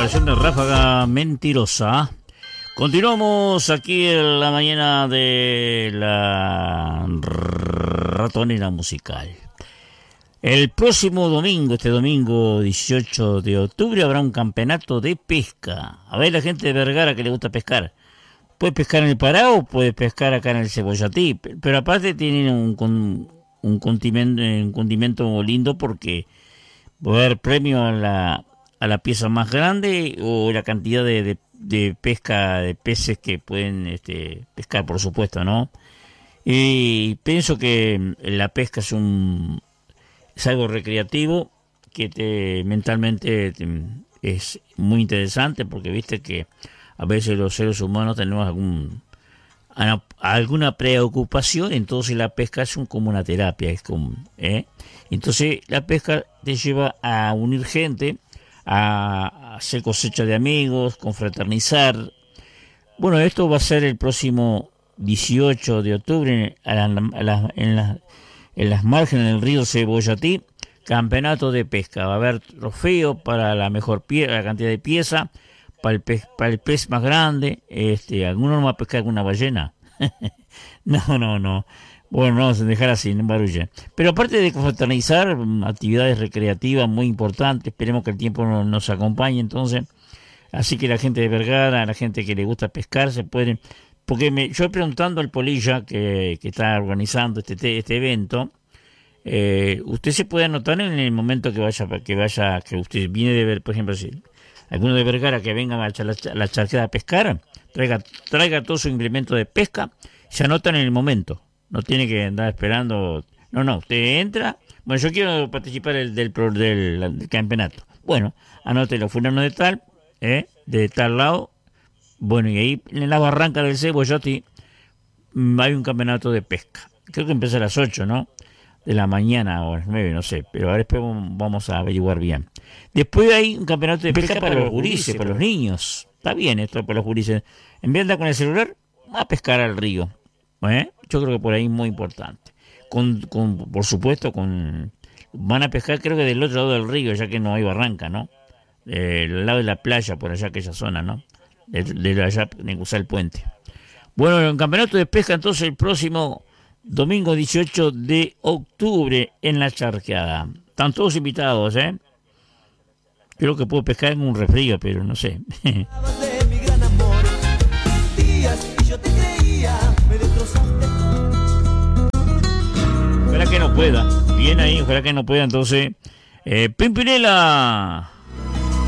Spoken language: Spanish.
versión de Ráfaga Mentirosa. Continuamos aquí en la mañana de la ratonera musical. El próximo domingo, este domingo 18 de octubre, habrá un campeonato de pesca. A ver, la gente de Vergara que le gusta pescar. Puede pescar en el Pará o puede pescar acá en el Cebollatí. Pero aparte tienen un condimento lindo porque va a haber premio a la pieza más grande o la cantidad de pesca de peces que pueden pescar, por supuesto, ¿no? Y pienso que la pesca es algo recreativo que mentalmente es muy interesante porque viste que a veces los seres humanos tenemos alguna preocupación, entonces la pesca es como una terapia, entonces la pesca te lleva a unir gente, a hacer cosecha de amigos, confraternizar. Bueno, esto va a ser el próximo 18 de octubre en las márgenes del río Cebollatí, campeonato de pesca. Va a haber trofeo para la mejor la cantidad de pieza, para el pez más grande. ¿Alguno no va a pescar alguna ballena? No. Bueno, vamos a dejar así, en barulla. Pero aparte de confraternizar, actividades recreativas muy importantes, esperemos que el tiempo nos acompañe entonces. Así que la gente de Vergara, la gente que le gusta pescar, se pueden... Porque yo preguntando al Polilla que está organizando este evento, usted se puede anotar en el momento que usted viene de ver, por ejemplo, si alguno de Vergara que venga a la charqueada a pescar, traiga todo su implemento de pesca, se anotan en el momento, no tiene que andar esperando, no, usted entra, bueno, yo quiero participar del campeonato, bueno, anótelo, fulano de tal lado. Bueno, y ahí en la barranca del Cebollatí hay un campeonato de pesca. Creo que empieza a las 8, ¿no? De la mañana o a las 9, no sé. Pero ahora después vamos a averiguar bien. Después hay un campeonato de pesca para los gurises, para los niños. Está bien esto para los gurises. En vez de andar con el celular, a pescar al río. Yo creo que por ahí es muy importante. Por supuesto, van a pescar creo que del otro lado del río, ya que no hay barranca, ¿no? Del lado de la playa, por allá, aquella zona, ¿no? De allá, de usar el puente. Bueno, el campeonato de pesca entonces el próximo domingo 18 de octubre en la charqueada. Están todos invitados, Creo que puedo pescar en un refrío, pero no sé. Ojalá que no pueda. Bien ahí, ojalá que no pueda. Entonces, Pimpinela.